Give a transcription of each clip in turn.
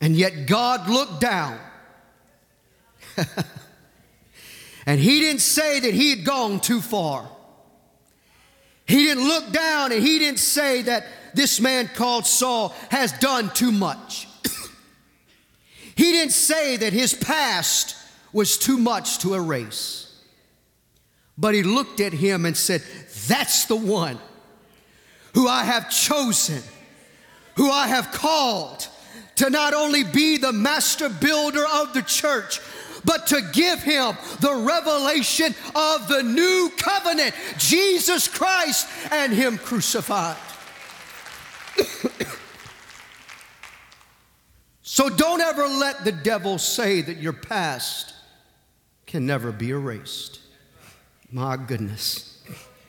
And yet God looked down. And he didn't say that he had gone too far. He didn't look down and he didn't say that this man called Saul has done too much. He didn't say that his past was too much to erase. But he looked at him and said, that's the one who I have chosen, who I have called to not only be the master builder of the church, but to give him the revelation of the new covenant, Jesus Christ and him crucified. So don't ever let the devil say that your past can never be erased. My goodness.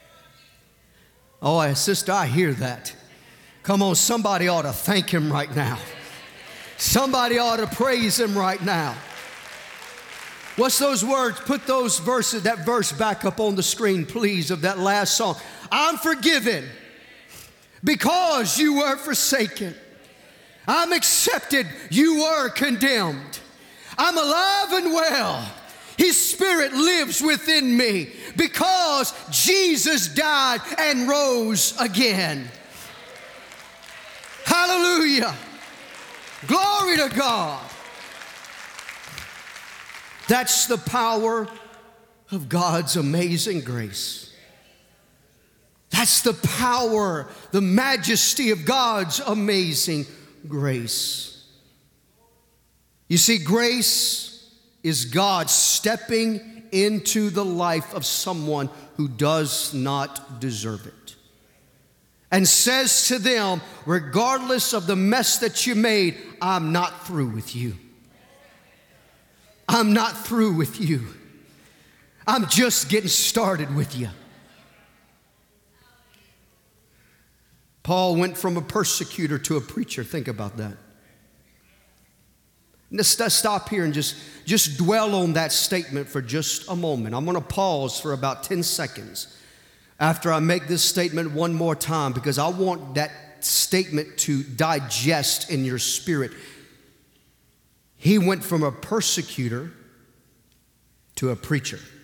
Oh, sister, I hear that. Come on, somebody ought to thank him right now. Somebody ought to praise him right now. What's those words? Put those verses, that verse back up on the screen, please, of that last song. I'm forgiven because you were forsaken. I'm accepted, you were condemned. I'm alive and well. His Spirit lives within me because Jesus died and rose again. Hallelujah. Glory to God. That's the power of God's amazing grace. That's the power, the majesty of God's amazing grace. You see, grace is God stepping into the life of someone who does not deserve it, and says to them, regardless of the mess that you made, I'm not through with you. I'm not through with you. I'm just getting started with you. Paul went from a persecutor to a preacher. Think about that. Let's stop here and just dwell on that statement for just a moment. I'm going to pause for about 10 seconds after I make this statement one more time, because I want that statement to digest in your spirit. He went from a persecutor to a preacher.